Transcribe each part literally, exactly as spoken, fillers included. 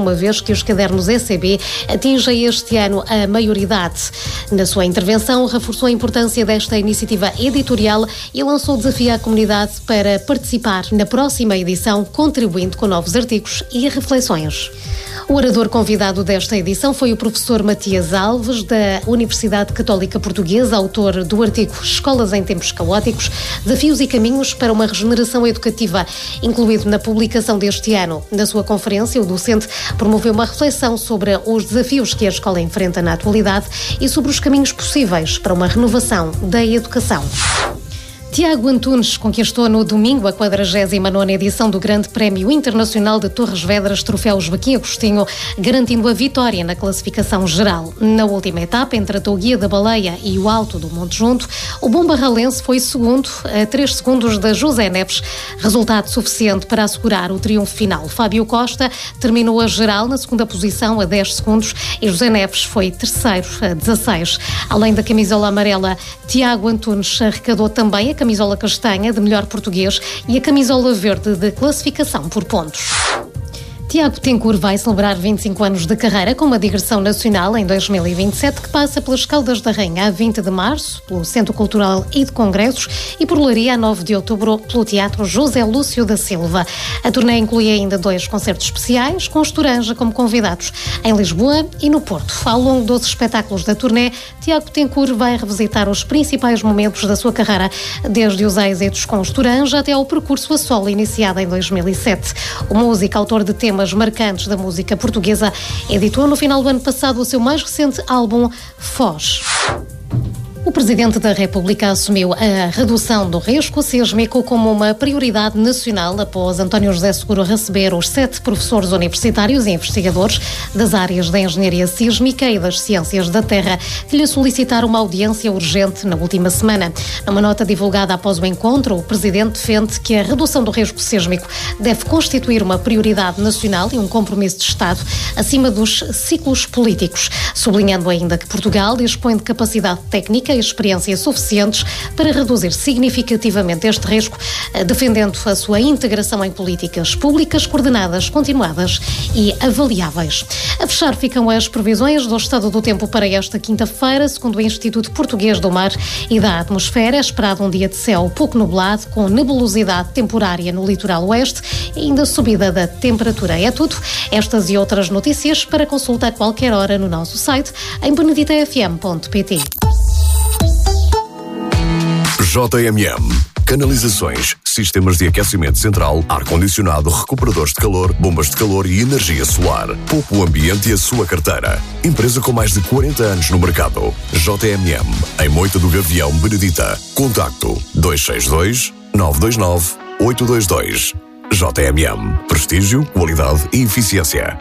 uma vez que os cadernos E C B atingem este ano a maioridade. Na sua intervenção, reforçou a importância desta iniciativa editorial e lançou o desafio à comunidade para participar na próxima edição, contribuindo com novos artigos e reflexões. O orador convidado desta edição foi o professor Matias Alves, da Universidade Católica Portuguesa, autor do artigo Escolas em Tempos Caóticos, Desafios e Caminhos para uma Regeneração Educativa, incluído na publicação deste ano. Na sua conferência, o docente promoveu uma reflexão sobre os desafios que a escola enfrenta na atualidade e sobre os caminhos possíveis para uma renovação da educação. Tiago Antunes conquistou no domingo a quadragésima nona edição do Grande Prémio Internacional de Torres Vedras Troféu Joaquim Agostinho, garantindo a vitória na classificação geral. Na última etapa, entre a Touguia da Baleia e o Alto do Monte Junto, o bom barralense foi segundo a três segundos da José Neves, resultado suficiente para assegurar o triunfo final. Fábio Costa terminou a geral na segunda posição a dez segundos e José Neves foi terceiro a dezasseis. Além da camisola amarela, Tiago Antunes arrecadou também a camisola castanha de melhor português e a camisola verde de classificação por pontos. Tiago Betancourt vai celebrar vinte e cinco anos de carreira com uma digressão nacional em dois mil e vinte e sete que passa pelas Caldas da Rainha a vinte de março, pelo Centro Cultural e de Congressos, e por Leiria a nove de outubro pelo Teatro José Lúcio da Silva. A turnê inclui ainda dois concertos especiais, com Estoranja como convidados, em Lisboa e no Porto. Ao longo dos espetáculos da turnê, Tiago Betancourt vai revisitar os principais momentos da sua carreira, desde os êxitos com Estoranja até ao percurso a solo iniciado em dois mil e sete. O músico, autor de temas marcantes da música portuguesa, editou no final do ano passado o seu mais recente álbum, Foz. O Presidente da República assumiu a redução do risco sísmico como uma prioridade nacional após António José Seguro receber os sete professores universitários e investigadores das áreas da engenharia sísmica e das ciências da terra que lhe solicitaram uma audiência urgente na última semana. Numa nota divulgada após o encontro, o Presidente defende que a redução do risco sísmico deve constituir uma prioridade nacional e um compromisso de Estado acima dos ciclos políticos, sublinhando ainda que Portugal dispõe de capacidade técnica e experiência suficientes para reduzir significativamente este risco, defendendo a sua integração em políticas públicas coordenadas, continuadas e avaliáveis. A fechar ficam as previsões do estado do tempo para esta quinta-feira, segundo o Instituto Português do Mar e da Atmosfera. É esperado um dia de céu pouco nublado, com nebulosidade temporária no litoral oeste e ainda subida da temperatura. É tudo. Estas e outras notícias para consulta a qualquer hora no nosso site em benedita f m ponto p t. J M M. Canalizações, sistemas de aquecimento central, ar-condicionado, recuperadores de calor, bombas de calor e energia solar. Poupe o ambiente e a sua carteira. Empresa com mais de quarenta anos no mercado. J M M. Em Moita do Gavião, Benedita. Contacto dois seis dois, nove dois nove, oito dois dois. J M M. Prestígio, qualidade e eficiência.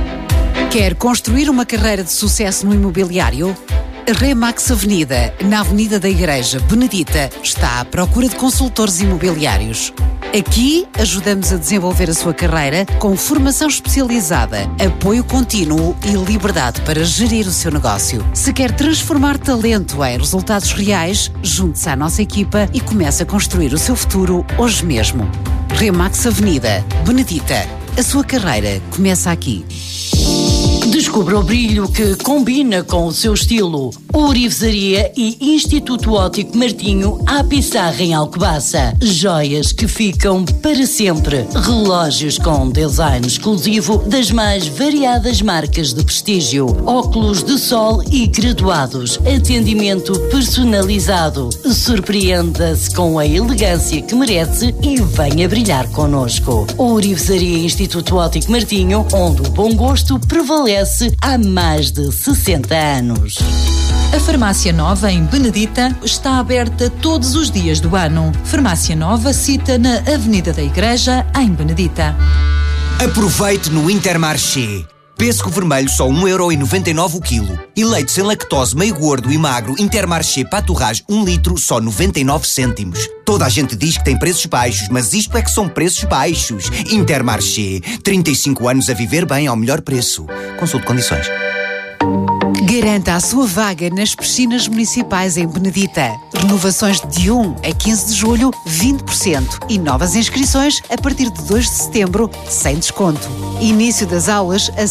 Quer construir uma carreira de sucesso no imobiliário? A Remax Avenida, na Avenida da Igreja, Benedita, está à procura de consultores imobiliários. Aqui ajudamos a desenvolver a sua carreira com formação especializada, apoio contínuo e liberdade para gerir o seu negócio. Se quer transformar talento em resultados reais, junte-se à nossa equipa e comece a construir o seu futuro hoje mesmo. Remax Avenida, Benedita. A sua carreira começa aqui. Descubra o brilho que combina com o seu estilo. Ourivesaria e Instituto Óptico Martinho à Pissarra em Alcobaça. Joias que ficam para sempre. Relógios com design exclusivo das mais variadas marcas de prestígio. Óculos de sol e graduados. Atendimento personalizado. Surpreenda-se com a elegância que merece e venha brilhar connosco. Ourivesaria e Instituto Óptico Martinho, onde o bom gosto prevalece há mais de sessenta anos. A Farmácia Nova, em Benedita, está aberta todos os dias do ano. Farmácia Nova, cita na Avenida da Igreja, em Benedita. Aproveite no Intermarché. Pêssego vermelho só um euro e noventa e nove o quilo. E leite sem lactose meio gordo e magro Intermarché Paturrage um litro só noventa e nove cêntimos. Toda a gente diz que tem preços baixos, mas isto é que são preços baixos. Intermarché. trinta e cinco anos a viver bem ao melhor preço. Consulte condições. Garanta a sua vaga nas piscinas municipais em Benedita. Renovações de um a quinze de julho, vinte por cento. E novas inscrições a partir de dois de setembro, sem desconto. Início das aulas a